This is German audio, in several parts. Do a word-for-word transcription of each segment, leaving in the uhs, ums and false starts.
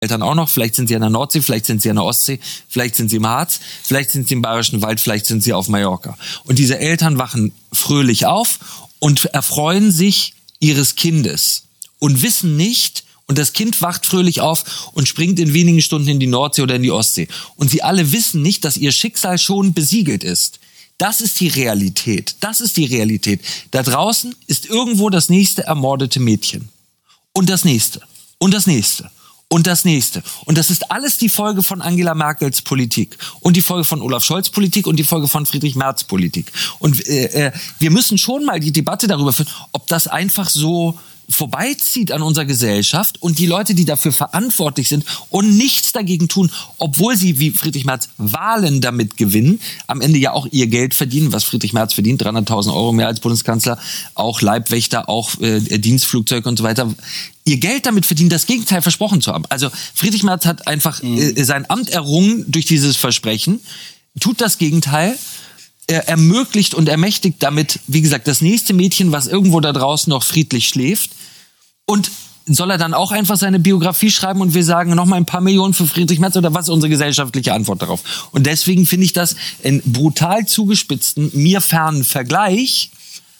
Eltern auch noch, vielleicht sind sie an der Nordsee, vielleicht sind sie an der Ostsee, vielleicht sind sie im Harz, vielleicht sind sie im Bayerischen Wald, vielleicht sind sie auf Mallorca. Und diese Eltern wachen fröhlich auf und erfreuen sich ihres Kindes und wissen nicht, und das Kind wacht fröhlich auf und springt in wenigen Stunden in die Nordsee oder in die Ostsee. Und sie alle wissen nicht, dass ihr Schicksal schon besiegelt ist. Das ist die Realität. Das ist die Realität. Da draußen ist irgendwo das nächste ermordete Mädchen. Und das nächste. Und das nächste. Und das nächste. Und das ist alles die Folge von Angela Merkels Politik. Und die Folge von Olaf Scholz Politik und die Folge von Friedrich Merz Politik. Und äh, wir müssen schon mal die Debatte darüber führen, ob das einfach so vorbeizieht an unserer Gesellschaft und die Leute, die dafür verantwortlich sind und nichts dagegen tun, obwohl sie, wie Friedrich Merz, Wahlen damit gewinnen, am Ende ja auch ihr Geld verdienen, was Friedrich Merz verdient, dreihunderttausend Euro mehr als Bundeskanzler, auch Leibwächter, auch äh, Dienstflugzeug und so weiter, ihr Geld damit verdienen, das Gegenteil versprochen zu haben. Also Friedrich Merz hat einfach mhm. äh, sein Amt errungen durch dieses Versprechen, tut das Gegenteil, er ermöglicht und ermächtigt damit, wie gesagt, das nächste Mädchen, was irgendwo da draußen noch friedlich schläft. Und soll er dann auch einfach seine Biografie schreiben und wir sagen, noch mal ein paar Millionen für Friedrich Merz, oder was ist unsere gesellschaftliche Antwort darauf? Und deswegen finde ich das einen brutal zugespitzten, mir fernen Vergleich.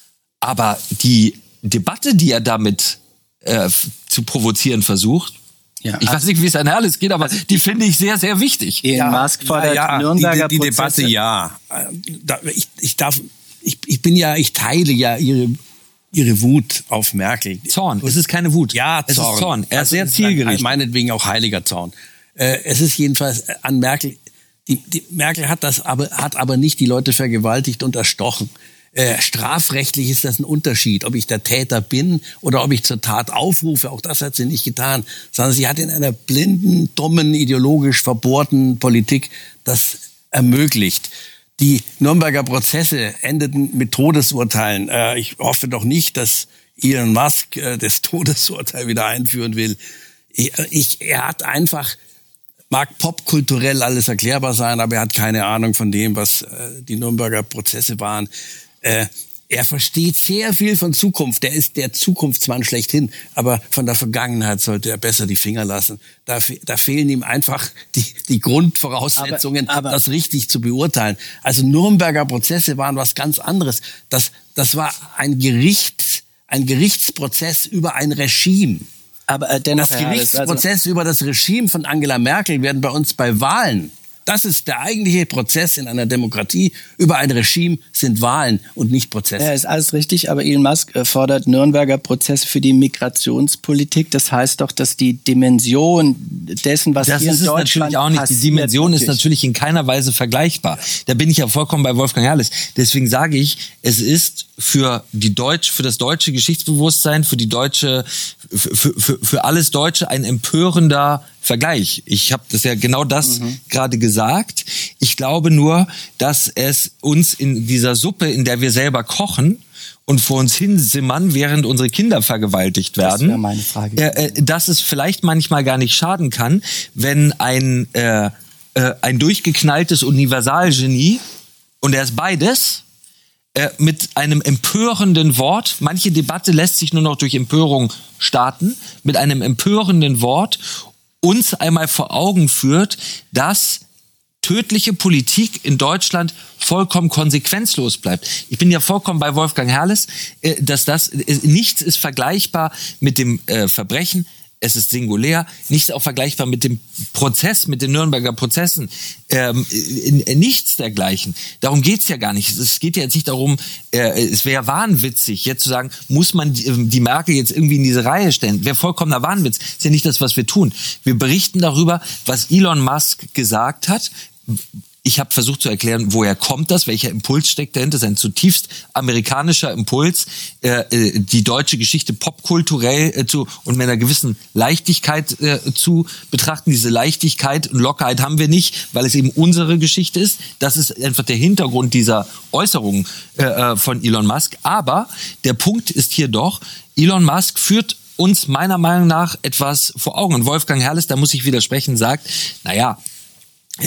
Aber die Debatte, die er damit äh, zu provozieren versucht, ja, ich weiß nicht, wie es an Herrles geht, aber die finde ich sehr, sehr wichtig. Elon ja, Musk fordert ja, Nürnberger die, die Debatte, ja. Ich, ich darf, ich, ich bin ja, ich teile ja ihre, ihre Wut auf Merkel. Zorn, es ist keine Wut. Ja, Zorn. Es ist Zorn. Er ist also sehr zielgerichtet. Meinetwegen auch heiliger Zorn. Äh, es ist jedenfalls an Merkel, die, die Merkel hat das aber, hat aber nicht die Leute vergewaltigt und erstochen. Äh, strafrechtlich ist das ein Unterschied, ob ich der Täter bin oder ob ich zur Tat aufrufe. Auch das hat sie nicht getan, sondern sie hat in einer blinden, dummen, ideologisch verbohrten Politik das ermöglicht. Die Nürnberger Prozesse endeten mit Todesurteilen. Äh, ich hoffe doch nicht, dass Elon Musk äh, das Todesurteil wieder einführen will. Ich, ich, er hat einfach, mag popkulturell alles erklärbar sein, aber er hat keine Ahnung von dem, was äh, die Nürnberger Prozesse waren. Äh, er versteht sehr viel von Zukunft. Er ist der Zukunftsmann schlechthin. Aber von der Vergangenheit sollte er besser die Finger lassen. Da, da fehlen ihm einfach die, die Grundvoraussetzungen, aber, aber das richtig zu beurteilen. Also Nürnberger Prozesse waren was ganz anderes. Das, das war ein Gericht, ein Gerichtsprozess über ein Regime. Aber äh, dennoch, das Gerichtsprozess also über das Regime von Angela Merkel werden bei uns bei Wahlen. Das ist der eigentliche Prozess in einer Demokratie. Über ein Regime sind Wahlen und nicht Prozesse. Ja, ist alles richtig, aber Elon Musk fordert Nürnberger Prozesse für die Migrationspolitik. Das heißt doch, dass die Dimension dessen, was das hier in Deutschland natürlich auch nicht. passiert, die Dimension natürlich. ist natürlich in keiner Weise vergleichbar. Da bin ich ja vollkommen bei Wolfgang Herrles. Deswegen sage ich, es ist für die Deutsch, für das deutsche Geschichtsbewusstsein, für die deutsche, für, für, für alles Deutsche ein empörender Vergleich. Ich habe das ja genau das mhm. gerade gesagt. Ich glaube nur, dass es uns in dieser Suppe, in der wir selber kochen und vor uns hinsimmern, während unsere Kinder vergewaltigt werden, das wäre meine Frage. Äh, dass es vielleicht manchmal gar nicht schaden kann, wenn ein, äh, äh, ein durchgeknalltes Universalgenie, und er ist beides, äh, mit einem empörenden Wort, manche Debatte lässt sich nur noch durch Empörung starten, mit einem empörenden Wort uns einmal vor Augen führt, dass tödliche Politik in Deutschland vollkommen konsequenzlos bleibt. Ich bin ja vollkommen bei Wolfgang Herrles, dass das, nichts ist vergleichbar mit dem Verbrechen, es ist singulär, nichts auch vergleichbar mit dem Prozess, mit den Nürnberger Prozessen, ähm, nichts dergleichen. Darum geht's ja gar nicht. Es geht ja jetzt nicht darum, äh, es wäre wahnwitzig, jetzt zu sagen, muss man die, die Merkel jetzt irgendwie in diese Reihe stellen. Wäre vollkommener Wahnwitz. Ist ja nicht das, was wir tun. Wir berichten darüber, was Elon Musk gesagt hat. Ich habe versucht zu erklären, woher kommt das, welcher Impuls steckt dahinter. Das ist ein zutiefst amerikanischer Impuls, äh, die deutsche Geschichte popkulturell äh, zu und mit einer gewissen Leichtigkeit äh, zu betrachten. Diese Leichtigkeit und Lockerheit haben wir nicht, weil es eben unsere Geschichte ist. Das ist einfach der Hintergrund dieser Äußerungen äh, von Elon Musk. Aber der Punkt ist hier doch, Elon Musk führt uns meiner Meinung nach etwas vor Augen. Und Wolfgang Herrles, da muss ich widersprechen, sagt, naja,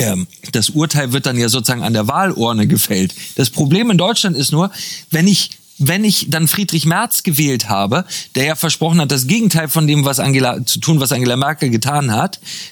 das Urteil wird dann ja sozusagen an der Wahlurne gefällt. Das Problem in Deutschland ist nur, wenn ich wenn ich dann Friedrich Merz gewählt habe, der ja versprochen hat, das Gegenteil von dem, was Angela zu tun, was Angela Merkel getan hat,